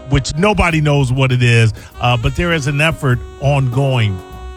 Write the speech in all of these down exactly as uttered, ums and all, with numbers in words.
which nobody knows what it is, uh, but there is an effort ongoing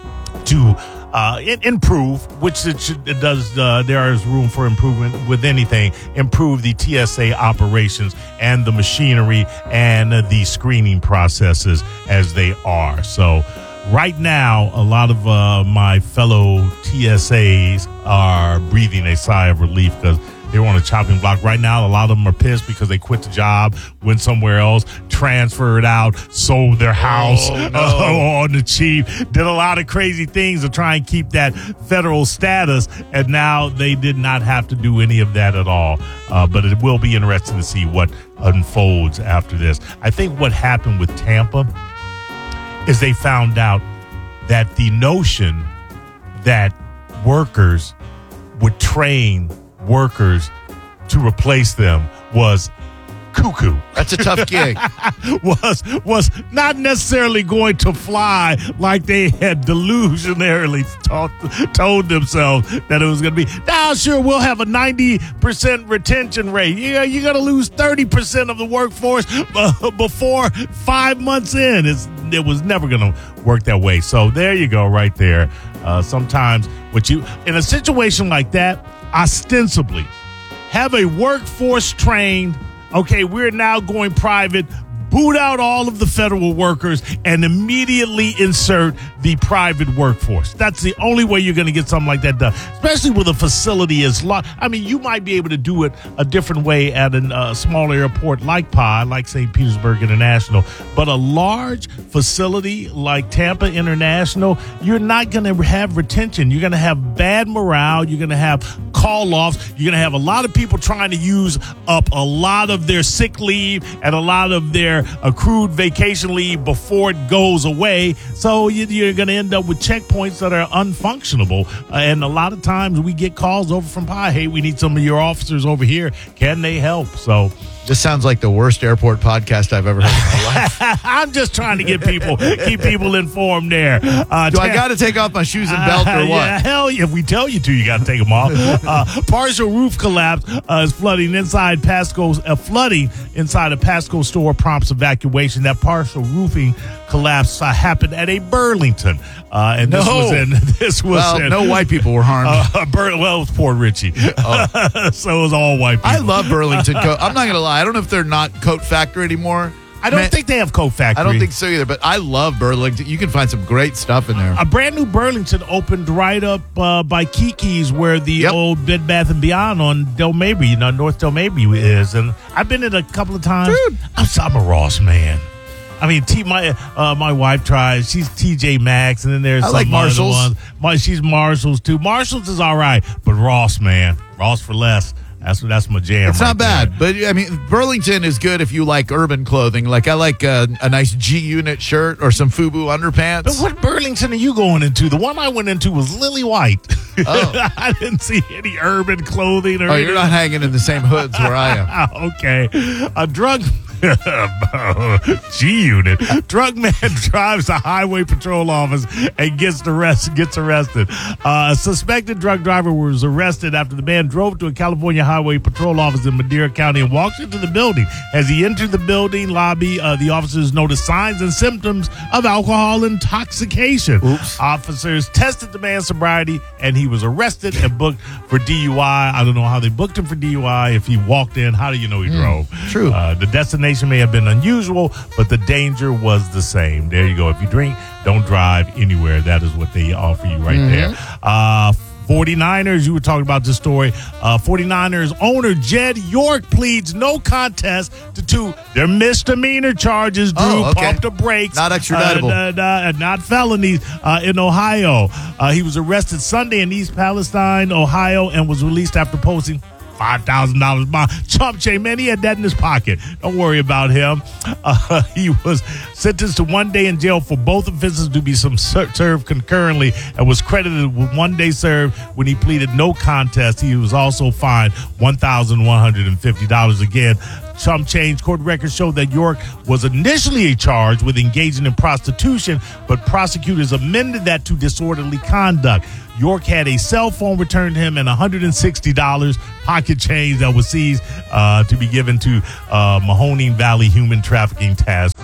to uh, improve, which it, should, it does. Uh, there is room for improvement with anything. Improve the T S A operations and the machinery and uh, the screening processes as they are. So right now, a lot of uh, my fellow T S As are breathing a sigh of relief because they were on a chopping block. Right now, a lot of them are pissed because they quit the job, went somewhere else, transferred out, sold their house oh, no. uh, on the cheap, did a lot of crazy things to try and keep that federal status, and now they did not have to do any of that at all. Uh, but it will be interesting to see what unfolds after this. I think what happened with Tampa is they found out that the notion that workers would train workers to replace them was cuckoo. That's a tough gig. was was not necessarily going to fly like they had delusionarily taught, told themselves that it was going to be. Now, sure, we'll have a ninety percent retention rate. Yeah, you're going to lose thirty percent of the workforce uh, before five months in. It's, it was never going to work that way. So there you go right there. Uh, sometimes what you in a situation like that, ostensibly have a workforce trained, okay, we're now going private, boot out all of the federal workers and immediately insert the private workforce. That's the only way you're going to get something like that done, especially with a facility as large. I mean, you might be able to do it a different way at a uh, smaller airport like P I, like Saint Petersburg International, but a large facility like Tampa International, you're not going to have retention. You're going to have bad morale. You're going to have call-offs. You're going to have a lot of people trying to use up a lot of their sick leave and a lot of their accrued vacation leave before it goes away. So you, you're going to end up with checkpoints that are unfunctionable. Uh, and a lot of times we get calls over from P I, hey, we need some of your officers over here. Can they help? So this sounds like the worst airport podcast I've ever heard in my life. I'm just trying to get people, keep people informed there. Uh, Do I got to take off my shoes and belt or what? Yeah, hell, if we tell you to, you got to take them off. Uh, partial roof collapse uh, is flooding inside Pasco's. Uh, flooding inside a Pasco store prompts evacuation. That partial roofing collapse uh, happened at a Burlington, uh, and this no. was in. This was well, in, no white people were harmed. Uh, Bur- well, it was poor Richie, oh. So it was all white people. I love Burlington coat. I'm not gonna lie. I don't know if they're not Coat Factory anymore. I don't Man, think they have Coat Factory. I don't think so either, but I love Burlington. You can find some great stuff in there. A brand new Burlington opened right up uh, by Kiki's, where the yep. old Bed Bath and Beyond on Del Mabry, you know, North Del Mabry is. And I've been in a couple of times. Dude. I'm, I'm a Ross man. I mean, T, my uh, my wife tries. She's T J Maxx, and then there's I some like Marshalls. other ones. My, she's Marshalls too. Marshalls is all right, but Ross, man, Ross for less. That's that's my jam. It's right not bad, there. but I mean, Burlington is good if you like urban clothing. Like I like a, a nice G-Unit shirt or some FUBU underpants. But what Burlington are you going into? The one I went into was Lily White. Oh. I didn't see any urban clothing or Oh, anything. you're not hanging in the same hoods where I am. Okay. A drug G-Unit. Drug man drives the highway patrol office and gets arrested. Gets arrested. Uh, a suspected drug driver was arrested after the man drove to a California highway patrol office in Madera County and walked into the building. As he entered the building lobby, uh, the officers noticed signs and symptoms of alcohol intoxication. Oops. Officers tested the man's sobriety, and he was arrested and booked for D U I. I don't know how they booked him for D U I. If he walked in, how do you know he drove? Mm, true. Uh, the destination may have been unusual, but the danger was the same. There you go. If you drink, don't drive anywhere. That is what they offer you right Mm-hmm. there. Uh, forty-niners, you were talking about this story. Uh, forty-niners owner Jed York pleads no contest to two their misdemeanor charges. Drew Oh, okay. pumped the brakes. Not extraditable. Uh, uh, uh, not felonies uh, in Ohio. Uh, he was arrested Sunday in East Palestine, Ohio, and was released after posting five thousand dollars bond. Chump Change, man, he had that in his pocket. Don't worry about him. Uh, he was sentenced to one day in jail for both offenses to be some ser- served concurrently and was credited with one day served when he pleaded no contest. He was also fined one thousand one hundred fifty dollars again. Chump Change court records show that York was initially charged with engaging in prostitution, but prosecutors amended that to disorderly conduct. York had a cell phone returned to him and one hundred sixty dollars pocket change that was seized uh, to be given to uh, Mahoning Valley Human Trafficking Task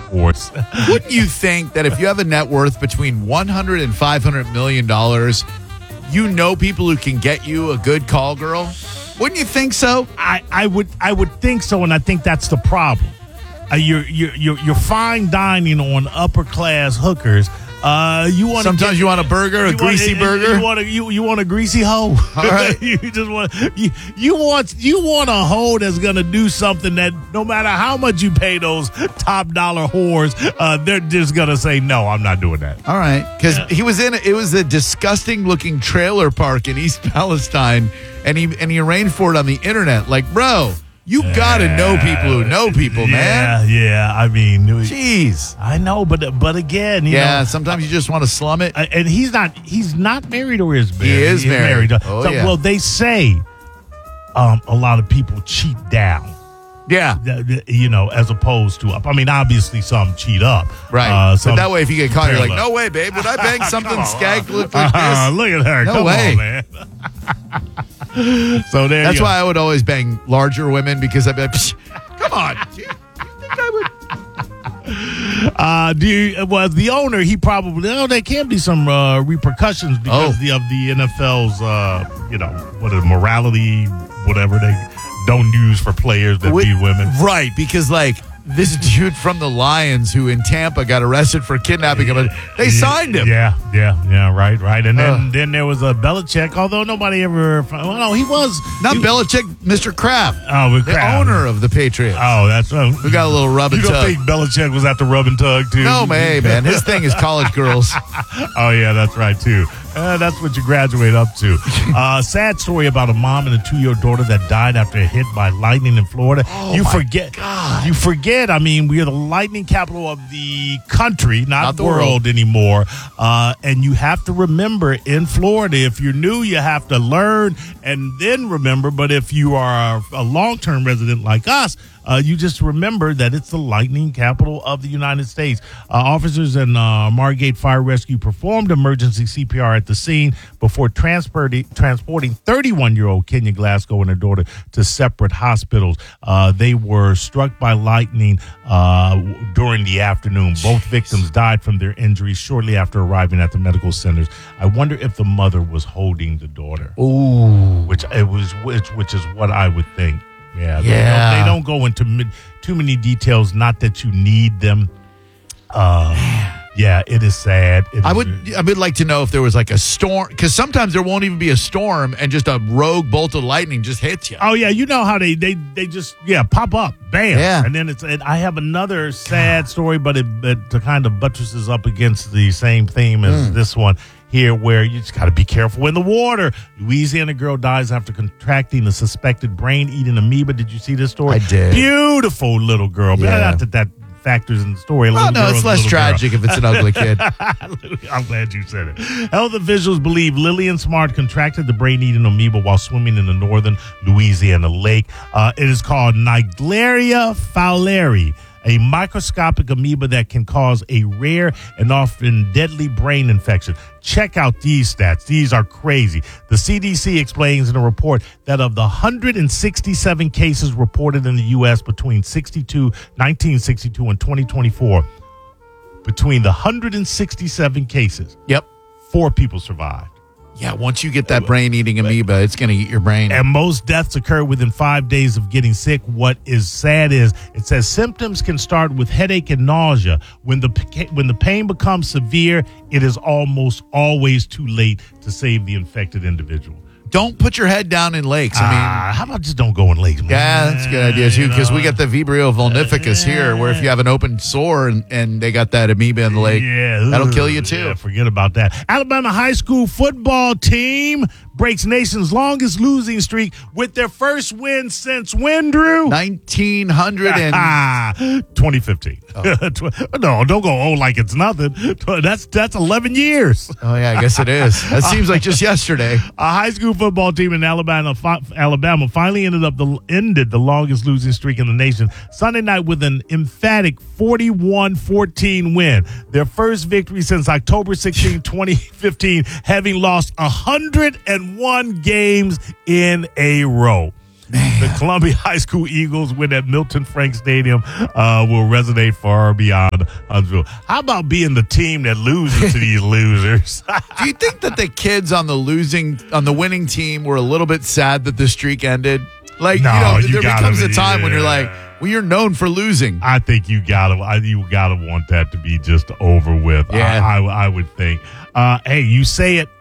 sports. Wouldn't you think that if you have a net worth between one hundred and five hundred million dollars, you know people who can get you a good call girl? Wouldn't you think so? I, I would I would think so, and I think that's the problem. Uh, you're, you're you're you're fine dining on upper class hookers. Uh, you want sometimes get, you want a burger, a you greasy want, burger. You want a you, you want a greasy hoe. All right. you just want you, you want you want a hoe that's gonna do something that no matter how much you pay those top dollar whores, uh, they're just gonna say no. I'm not doing that. All right, because yeah. he was in it was a disgusting looking trailer park in East Palestine, and he and he arranged for it on the internet. Like, bro. You yeah. got to know people who know people, yeah, man. Yeah, I mean, jeez, I know, but but again, you yeah. know, sometimes you just want to slum it. And he's not he's not married or is married. He is he's married. married. Oh, so, yeah. Well, they say um, a lot of people cheat down. Yeah, you know, as opposed to up. I mean, obviously some cheat up, right? Uh, but that way, if you get caught, you're like, no way, babe. Would I bang something skag look like uh, this? Look at her. No Come way, on, man. So there. That's you why I would always bang larger women because I'd be like, come on. Do you, do you think I would? Uh, do you, well, the owner, he probably, oh, there can be some uh, repercussions because oh. the, of the N F L's, uh, you know, what is morality, whatever they don't use for players that Wait, beat women. Right, because, like, this dude from the Lions who in Tampa got arrested for kidnapping him, they yeah, signed him. Yeah, yeah, yeah, right, right. And then, uh, then there was a Belichick, although nobody ever, well, no, he was. Not he, Belichick, Mister Kraft. Oh, with the Kraft. owner of the Patriots. Oh, that's right. We got a little rub and tug. You don't tug. think Belichick was at the rub and tug, too? No, man, man. His thing is college girls. Oh, yeah, that's right, too. Uh, that's what you graduate up to. Uh, sad story about a mom and a two-year-old daughter that died after a hit by lightning in Florida. Oh, you my forget. God. You forget. I mean, we are the lightning capital of the country, not, not the world, world anymore. Uh, and you have to remember in Florida, if you're new, you have to learn and then remember. But if you are a long-term resident like us, Uh, you just remember that it's the lightning capital of the United States. Uh, officers in uh, Margate Fire Rescue performed emergency C P R at the scene before transporting transporting thirty-one-year-old Kenya Glasgow and her daughter to separate hospitals. Uh, they were struck by lightning uh, during the afternoon. Both victims died from their injuries shortly after arriving at the medical centers. I wonder if the mother was holding the daughter. Ooh, which it was, which which is what I would think. Yeah, they, yeah. Don't, they don't go into mid, too many details. Not that you need them. Uh, yeah, it is sad. It I is, would, I would like to know if there was like a storm, because sometimes there won't even be a storm, and just a rogue bolt of lightning just hits you. Oh yeah, you know how they they, they just yeah pop up, bam, yeah, and then it's. And I have another sad story, but it, it kind of buttresses up against the same theme as mm. this one. Here, where you just got to be careful in the water. Louisiana girl dies after contracting a suspected brain-eating amoeba. Did you see this story? I did. Beautiful little girl. But yeah. Not that that factors in the story. A oh, no, it's less tragic girl. if it's an ugly kid. I'm glad you said it. Health officials believe Lillian Smart contracted the brain-eating amoeba while swimming in the northern Louisiana lake. Uh, it is called Naegleria fowleri, a microscopic amoeba that can cause a rare and often deadly brain infection. Check out these stats. These are crazy. The C D C explains in a report that of the one hundred sixty-seven cases reported in the U S between sixty-two, nineteen sixty-two and twenty twenty-four, between the one hundred sixty-seven cases, yep, four people survived. Yeah, once you get that brain-eating amoeba, it's going to eat your brain. And most deaths occur within five days of getting sick. What is sad is it says symptoms can start with headache and nausea. When the when the pain becomes severe, it is almost always too late to save the infected individual. Don't put your head down in lakes. I mean, uh, how about just don't go in lakes, man? Yeah, that's a good idea, too, because you know? we got the Vibrio vulnificus uh, here, where if you have an open sore and, and they got that amoeba in the lake, yeah, that'll kill you, too. Yeah, forget about that. Alabama high school football team breaks nation's longest losing streak with their first win since when, Drew? nineteen hundred and twenty fifteen. Oh. No, don't go, oh, like it's nothing. That's that's eleven years. Oh, yeah, I guess it is. That seems like just yesterday. A high school football team in Alabama, Alabama finally ended up the ended the longest losing streak in the nation Sunday night with an emphatic forty-one fourteen win. Their first victory since October sixteenth, twenty fifteen, having lost one hundred one games in a row. The Columbia High School Eagles win at Milton Frank Stadium uh, will resonate far beyond Huntsville. How about being the team that loses to these losers? Do you think that the kids on the losing, on the winning team were a little bit sad that the streak ended? Like, No, you know, you there gotta becomes a be, time when you're yeah. like, well, you're known for losing. I think you gotta, I, you gotta want that to be just over with. Yeah. I, I, I would think. Uh, hey, you say it,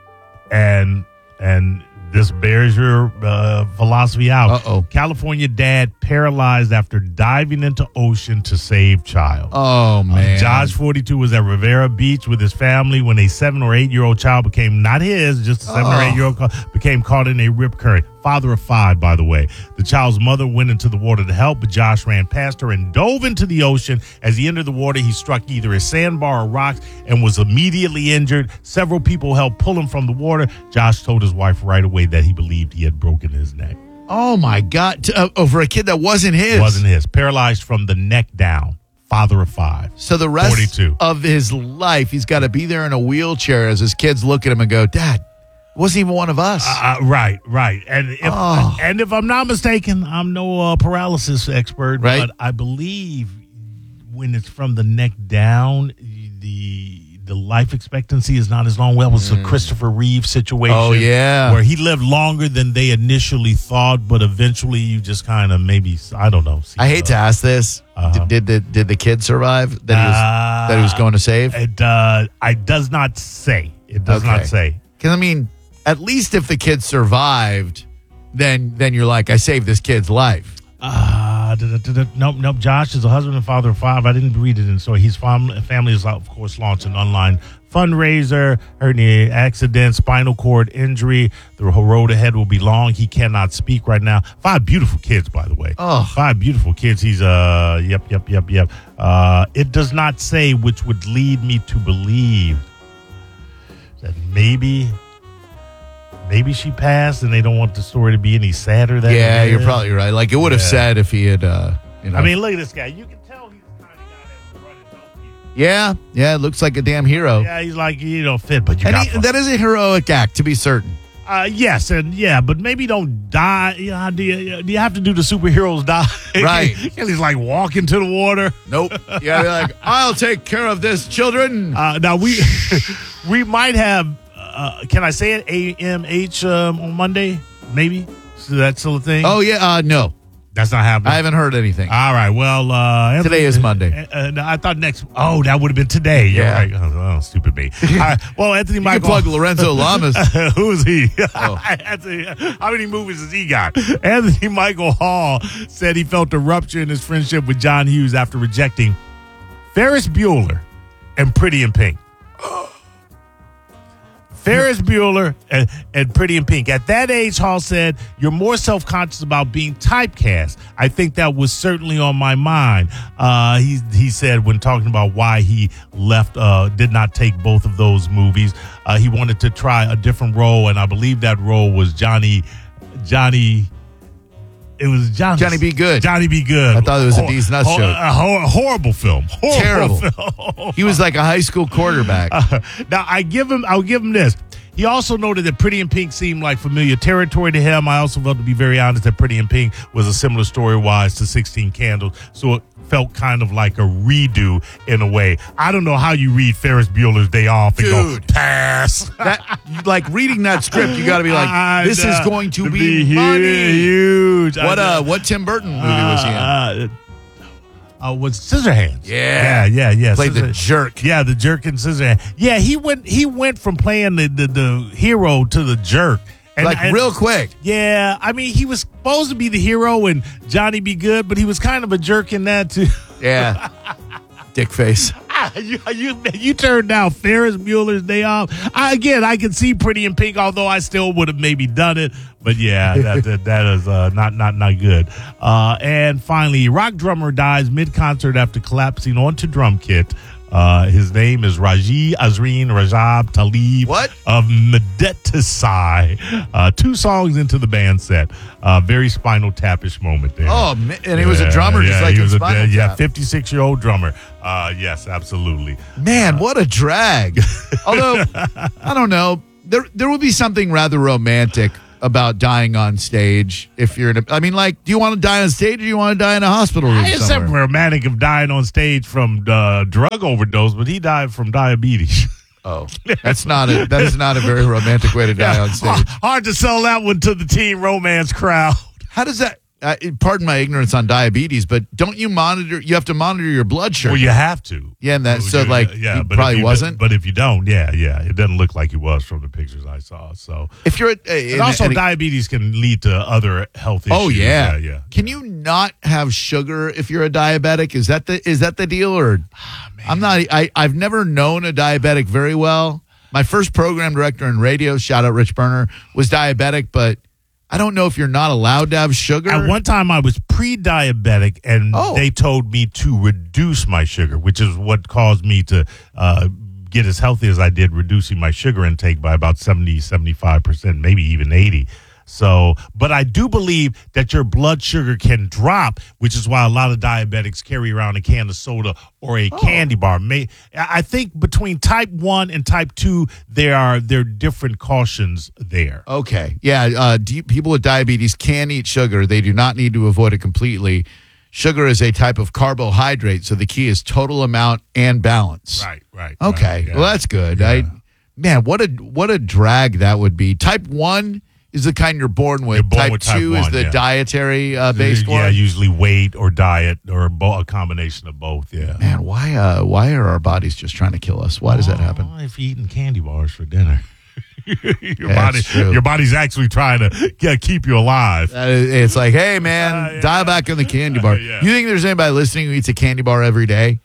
and and this bears your uh, philosophy out. Uh-oh. California dad paralyzed after diving into ocean to save child. Oh, man. Uh, Josh, forty-two, was at Rivera Beach with his family when a seven or eight year old child became, not his, just a seven Oh. or eight year old, became caught in a rip current. Father of five, by the way. The child's mother went into the water to help, but Josh ran past her and dove into the ocean. As he entered the water, he struck either a sandbar or rocks and was immediately injured. Several people helped pull him from the water. Josh told his wife right away that he believed he had broken his neck. Oh, my God. T- uh, over a kid that wasn't his. Wasn't his. Paralyzed from the neck down. Father of five. So the rest forty-two. of his life, he's got to be there in a wheelchair as his kids look at him and go, Dad, wasn't even one of us. Uh, right, right. And if Oh. and if I'm not mistaken, I'm no uh, paralysis expert, Right. but I believe when it's from the neck down, the the life expectancy is not as long. Well, it was a Christopher Reeve situation. Oh, yeah. Where he lived longer than they initially thought, but eventually you just kind of maybe, I don't know. see, I hate uh, to ask this. Uh-huh. Did, did the did the kid survive that he was Uh, that he was going to save? It, uh, it does not say. It does Okay. not say. Because I mean, at least if the kid survived, then then you're like, I saved this kid's life. Uh, da, da, da, da. Nope, nope. Josh is a husband and father of five. I didn't read it in, so his fam- family is, of course, launched an online fundraiser. Hernia accident, spinal cord injury. The road ahead will be long. He cannot speak right now. Five beautiful kids, by the way. Oh. Five beautiful kids. He's, uh, yep, yep, yep, yep. Uh, it does not say, which would lead me to believe that maybe... Maybe she passed, and they don't want the story to be any sadder. Than Yeah, it you're is. probably right. Like it would have Yeah. said if he had, uh, you know. I mean, look at this guy. You can tell he's the kind of guy that will run his own people. yeah, yeah, it looks like a damn hero. Yeah, he's like, you know, fit, but you And got he, that is a heroic act, to be certain. uh, yes, and yeah, but maybe don't die. You know, do you, do you have to do the superheroes die? Right. And he's like walking to the water. Nope. Yeah, be like, I'll take care of this, children. Uh, now we we might have. Uh, can I say it? A M H um, on Monday, maybe. So that's still a thing. Oh yeah, uh, no, that's not happening. I haven't heard anything. All right. Well, uh, Today is Monday. Uh, uh, no, I thought next. Oh, that would have been today. You're Yeah. right. Oh, oh, stupid me. All right. Well, Anthony You can Michael. plug Lorenzo Lamas. Who is he? Oh. Anthony, how many movies has he got? Anthony Michael Hall said he felt a rupture in his friendship with John Hughes after rejecting Ferris Bueller and Pretty in Pink. Ferris Bueller and, and Pretty in Pink. At that age, Hall said, you're more self-conscious about being typecast. I think that was certainly on my mind. Uh, he he said when talking about why he left, uh, did not take both of those movies. Uh, he wanted to try a different role, and I believe that role was Johnny, Johnny... It was Johnny, Johnny Be Good. Johnny Be Good. I thought it was a D's Nuts joke. A hor- horrible film. Horrible Terrible. film. He was like a high school quarterback. Uh, now I give him, I'll give him this. He also noted that Pretty in Pink seemed like familiar territory to him. I also felt, to be very honest, that Pretty in Pink was a similar story-wise to sixteen Candles, so it felt kind of like a redo in a way. I don't know how you read Ferris Bueller's Day Off and Dude. go, pass. That, like reading that script, you got to be like, I this know. is going to be, hu- money. huge. I What know. uh, what Tim Burton movie was he in? Uh, uh, was Scissorhands. Yeah. yeah, yeah, yeah. Played the Scissor- jerk. Yeah, the jerk in Scissorhands. Yeah, he went. He went from playing the the, the hero to the jerk. And, Like and- real quick. Yeah, I mean, he was supposed to be the hero and Johnny Be Good, but he was kind of a jerk in that too. Yeah. Dick face. you, you you turned down Ferris Bueller's Day Off. I, again, I can see Pretty in Pink, although I still would have maybe done it. But yeah, that that, that is uh, not not not good. Uh, and finally, rock drummer dies mid concert after collapsing onto drum kit. Uh, his name is Raji Azreen Rajab Talib What? of Medetasai. Uh, two songs into the band set. Uh, very Spinal Tap-ish moment there. Oh, man, and he was a drummer just yeah, like he in was a, Spinal yeah, Tap. fifty-six-year-old drummer. Uh, yes, absolutely. Man, what a drag. Although, I don't know. There there would be something rather romantic about dying on stage if you're in a, I mean, like, do you want to die on stage or do you want to die in a hospital room It's somewhere? romantic of dying on stage from uh, drug overdose, but he died from diabetes. Oh, that's not a that is not a very romantic way to die Yeah. on stage. Hard to sell that one to the teen romance crowd. How does that? Uh, pardon my ignorance on diabetes, but don't you monitor? You have to monitor your blood sugar. Well, you have to. Yeah, and that so Yeah, like yeah, he but probably if you wasn't. But if you don't, yeah, yeah, it doesn't look like he was from the pictures I saw. So, If you're, uh, and also and- diabetes can lead to other health issues. oh yeah. yeah, yeah. Can you not have sugar if you're a diabetic? Is that the is that the deal? Or I'm not. I I've never known a diabetic very well. My first program director in radio, shout out Rich Berner, was diabetic, but I don't know if you're not allowed to have sugar. At one time, I was pre-diabetic, and Oh. they told me to reduce my sugar, which is what caused me to uh, get as healthy as I did, reducing my sugar intake by about seventy, seventy-five percent, maybe even eighty. So, but I do believe that your blood sugar can drop, which is why a lot of diabetics carry around a can of soda or a Oh. candy bar. May, I think between type one and type two, there are there are different cautions there. Okay. Yeah. Uh, do you, people with diabetes can eat sugar. They do not need to avoid it completely. Sugar is a type of carbohydrate, so the key is total amount and balance. Right, right. Okay. right, yeah. Well, that's good. Yeah. I, man, what a what a drag that would be. Type one is the kind you're born with. You're born type with type two is one, the yeah. dietary uh, based Yeah, one. usually weight or diet or bo- a combination of both. Yeah. Man, why uh, why are our bodies just trying to kill us? Why does that happen? Oh, if you're eating candy bars for dinner, your That's body, true. your body's actually trying to yeah, keep you alive. Uh, it's like, hey, man, Uh, yeah. dial back on the candy bar. Uh, yeah. You think there's anybody listening who eats a candy bar every day?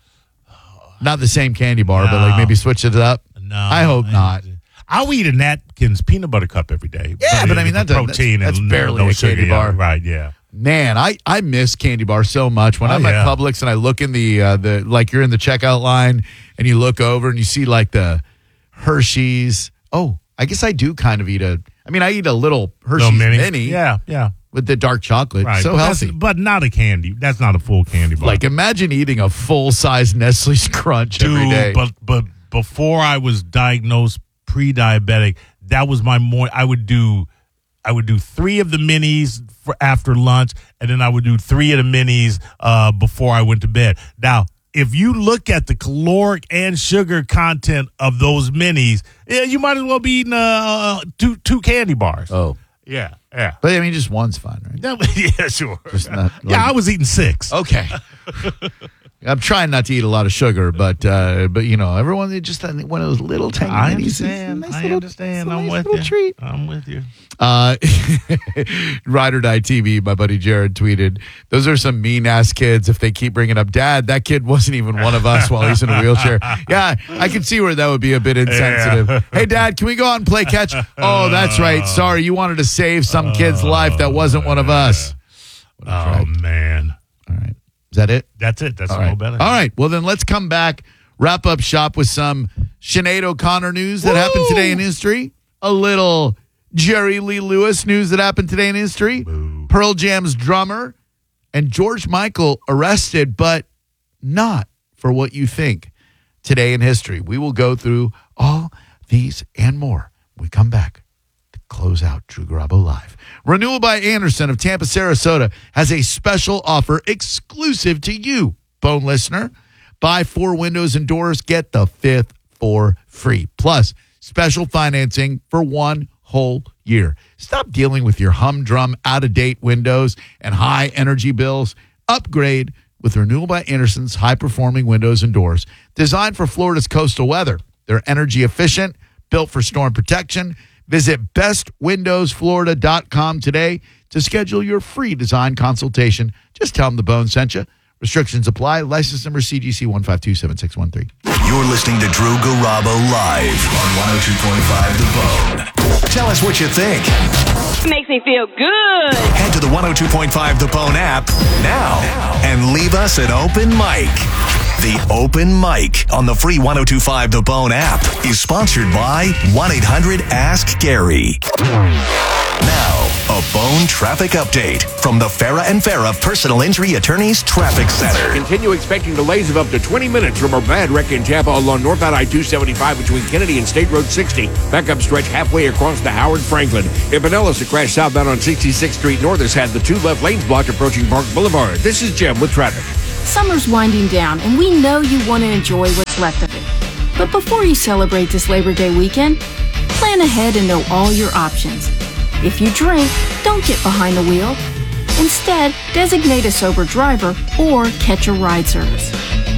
Not the same candy bar, but like No. maybe switch it up. No, I hope not. I'll eat a Natkins peanut butter cup every day. Yeah, but I mean, the that doesn't- protein that's- and that's barely no a sugar, candy yeah, bar. right? Yeah. Man, I, I miss candy bar so much. When Oh, I'm at yeah. Publix and I look in the uh, the like you're in the checkout line and you look over and you see like the Hershey's. Oh, I guess I do kind of eat a. I mean, I eat a little Hershey's Little mini. mini, Yeah, yeah. with the dark chocolate. Right. So but that's- healthy. but not a candy. That's not a full candy bar. Like imagine eating a full size Nestle's Crunch every day. Dude, but but before I was diagnosed pre-diabetic, that was my more. I would do, I would do three of the minis for after lunch, and then I would do three of the minis uh, before I went to bed. Now, if you look at the caloric and sugar content of those minis, yeah, you might as well be eating uh, two two candy bars. oh, Yeah, yeah. but I mean, just one's fine, right? That- yeah, sure. Just not like- yeah, I was eating six. Okay. I'm trying not to eat a lot of sugar, but uh, but you know, everyone they just one of those little tiny I minis. It's a understand. nice I little- understand. it's a I'm nice with little you. treat. I'm with you. Uh, Ride or Die T V, my buddy Jared tweeted, those are some mean ass kids if they keep bringing up dad. That kid wasn't even one of us while he's in a wheelchair. Yeah, I can see where that would be a bit insensitive. Yeah. Hey, dad, can we go out and play catch? Oh, that's right. Sorry, you wanted to save some kid's life that wasn't one of us. What a Oh, drag. man. All right. Is that it? That's it. That's All no right. better. All right. Well, then let's come back, wrap up shop with some Sinead O'Connor news that Woo! happened today in history. A little Jerry Lee Lewis news that happened today in history. Boo. Pearl Jam's drummer and George Michael arrested, but not for what you think. Today in history, we will go through all these and more when we come back to close out Drew Garabo Live. Renewal by Anderson of Tampa, Sarasota has a special offer exclusive to you, Bone listener. Buy four windows and doors, get the fifth for free. Plus, special financing for one whole year. Stop dealing with your humdrum, out-of-date windows and high energy bills. Upgrade with Renewal by Anderson's high-performing windows and doors. Designed for Florida's coastal weather. They're energy efficient, built for storm protection. Visit best windows florida dot com today to schedule your free design consultation. Just tell them the Bone sent you. Restrictions apply. License number C G C one five two seven six one three. You're listening to Drew Garabo live on one oh two point five The Bone. Tell us what you think. Makes me feel good. Head to the one oh two point five The Bone app now and leave us an open mic. The Open Mic on the free one oh two point five The Bone app is sponsored by one eight hundred ask Gary. Now, a Bone traffic update from the Farah and Farah Personal Injury Attorneys Traffic Center. Continue expecting delays of up to twenty minutes from a bad wreck in Tampa along northbound I two seventy-five between Kennedy and State Road sixty. Backup stretch halfway across to Howard Franklin. In Pinellas, a crash southbound on sixty-sixth Street North has had the two left lanes blocked approaching Park Boulevard. This is Jim with traffic. Summer's winding down, and we know you want to enjoy what's left of it. But before you celebrate this Labor Day weekend, plan ahead and know all your options. If you drink, don't get behind the wheel. Instead, designate a sober driver or catch a ride service.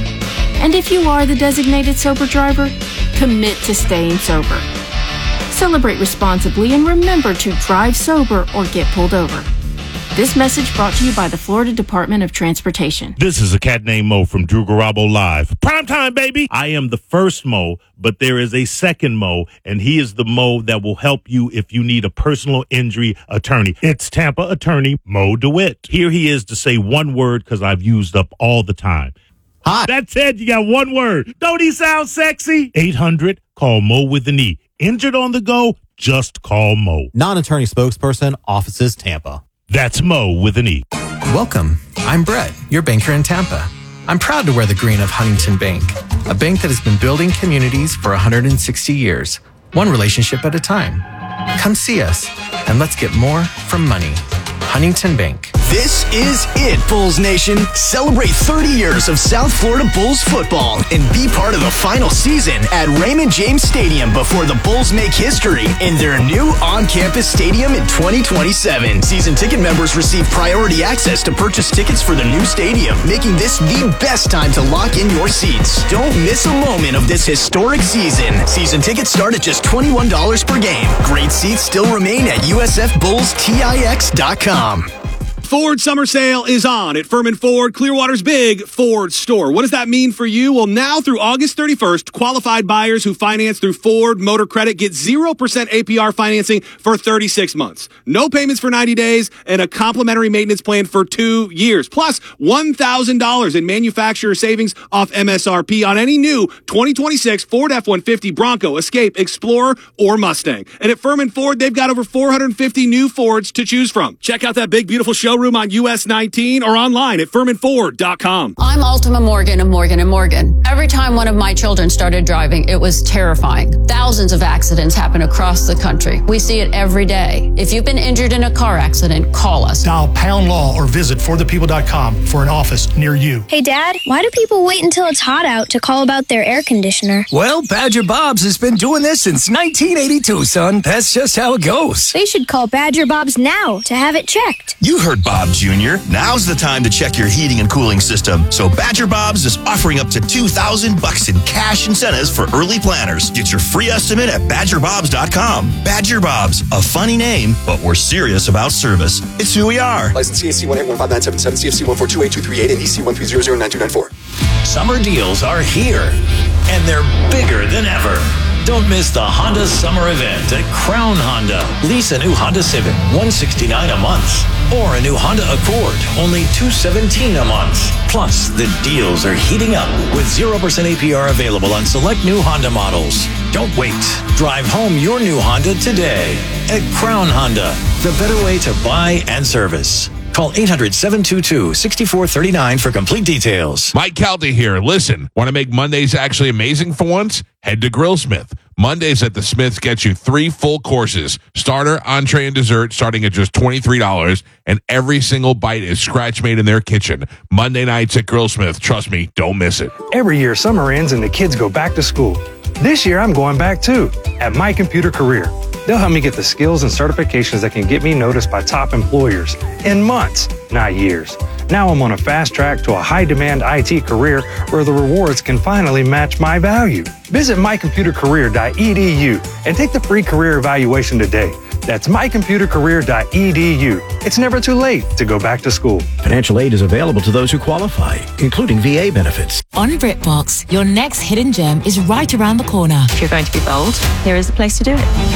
And if you are the designated sober driver, commit to staying sober. Celebrate responsibly and remember to drive sober or get pulled over. This message brought to you by the Florida Department of Transportation. This is a cat named Mo from Drew Garabo Live. Prime time, baby! I am the first Mo, but there is a second Mo, and he is the Mo that will help you if you need a personal injury attorney. It's Tampa attorney Mo DeWitt. Here he is to say one word because I've used up all the time. Hi. That's it. You got one word. Don't he sound sexy? eight hundred, call Mo with an E. Injured on the go? Just call Mo. Non-attorney spokesperson, offices Tampa. That's Mo with an E. Welcome. I'm Brett, your banker in Tampa. I'm proud to wear the green of Huntington Bank, a bank that has been building communities for one hundred sixty years, one relationship at a time. Come see us, and let's get more from money. Huntington Bank. This is it, Bulls Nation. Celebrate thirty years of South Florida Bulls football and be part of the final season at Raymond James Stadium before the Bulls make history in their new on-campus stadium in twenty twenty-seven. Season ticket members receive priority access to purchase tickets for the new stadium, making this the best time to lock in your seats. Don't miss a moment of this historic season. Season tickets start at just twenty-one dollars per game. Great seats still remain at U S F Bulls Tix dot com. Ford Summer Sale is on at Furman Ford, Clearwater's big Ford store. What does that mean for you? Well, now through August thirty-first, qualified buyers who finance through Ford Motor Credit get zero percent A P R financing for thirty-six months. No payments for ninety days and a complimentary maintenance plan for two years. Plus, one thousand dollars in manufacturer savings off M S R P on any new twenty twenty-six Ford F one fifty, Bronco, Escape, Explorer, or Mustang. And at Furman Ford, they've got over four hundred fifty new Fords to choose from. Check out that big, beautiful show room on U S nineteen or online at Furman Ford dot com. I'm Ultima Morgan of Morgan and Morgan. Every time one of my children started driving, it was terrifying. Thousands of accidents happen across the country. We see it every day. If you've been injured in a car accident, call us. Dial pound law or visit for the people dot com for an office near you. Hey, Dad, why do people wait until it's hot out to call about their air conditioner? Well, Badger Bob's has been doing this since nineteen eighty-two, son. That's just how it goes. They should call Badger Bob's now to have it checked. You heard Bob Junior Now's the time to check your heating and cooling system. So Badger Bob's is offering up to two thousand bucks in cash incentives for early planners. Get your free estimate at badger bobs dot com. Badger Bob's, a funny name, but we're serious about service. It's who we are. License C A C one eight one five nine seven seven, C F C one four two eight two three eight, and E C one three zero zero nine two nine four. Summer deals are here, and they're bigger than ever. Don't miss the Honda Summer Event at Crown Honda. Lease a new Honda Civic, one hundred sixty-nine dollars a month. Or a new Honda Accord, only two hundred seventeen dollars a month. Plus, the deals are heating up with zero percent A P R available on select new Honda models. Don't wait. Drive home your new Honda today at Crown Honda, the better way to buy and service. Call eight hundred, seven two two, six four three nine for complete details. Mike Calta here. Listen, want to make Mondays actually amazing for once? Head to Grillsmith. Mondays at the Smiths get you three full courses, starter, entree, and dessert, starting at just twenty-three dollars, and every single bite is scratch-made in their kitchen. Monday nights at Grillsmith. Trust me, don't miss it. Every year, summer ends and the kids go back to school. This year, I'm going back too, at My Computer Career. They'll help me get the skills and certifications that can get me noticed by top employers in months, not years. Now I'm on a fast track to a high-demand I T career where the rewards can finally match my value. Visit my computer career dot e d u and take the free career evaluation today. That's my computer career dot e d u. It's never too late to go back to school. Financial aid is available to those who qualify, including V A benefits. On BritBox, your next hidden gem is right around the corner. If you're going to be bold, here is the place to do it.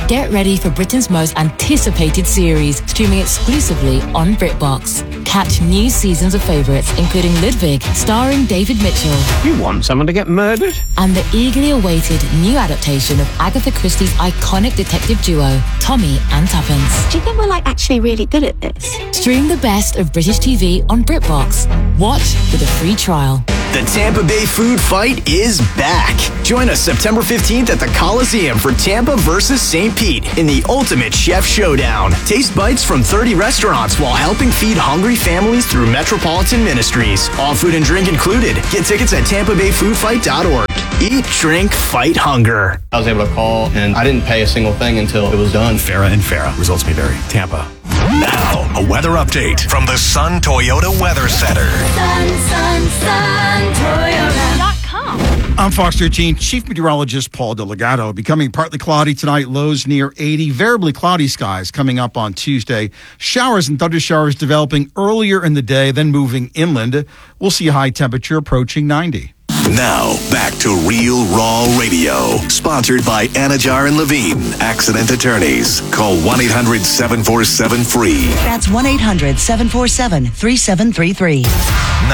Get ready for Britain's most anticipated series, streaming exclusively on BritBox. Catch new seasons of favourites, including Ludwig, starring David Mitchell. You want someone to get murdered? And the eagerly awaited new adaptation of Agatha Christie's iconic detective duo, Tommy and Tuppence. Do you think we're like actually really good at this? Stream the best of British T V on BritBox. Watch with a free trial. The Tampa Bay Food Fight is back. Join us September fifteenth at the Coliseum for Tampa versus Saint Pete in the Ultimate Chef Showdown. Taste bites from thirty restaurants while helping feed hungry families through Metropolitan Ministries. All food and drink included. Get tickets at tampa bay food fight dot org. Eat, drink, fight hunger. I was able to call, and I didn't pay a single thing until it was done. Farah and Farah. Results may vary. Tampa. Now, a weather update from the Sun Toyota Weather Center. Sun, sun, sun, Toyota dot com. I'm Fox thirteen Chief Meteorologist Paul Delegato. Becoming partly cloudy tonight, lows near eighty. Variably cloudy skies coming up on Tuesday. Showers and thunder showers developing earlier in the day, then moving inland. We'll see a high temperature approaching ninety. Now, back to Real Raw Radio. Sponsored by Anajar and Levine, Accident Attorneys. Call one eight hundred seven four seven free. That's one eight hundred seven four seven three seven three three.